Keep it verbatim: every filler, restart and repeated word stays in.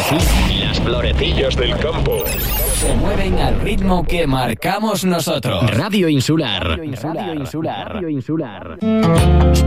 florecillas, las florecillas del campo se mueven al ritmo que marcamos nosotros. Radio Insular. Radio Insular. Radio Insular. Radio Insular.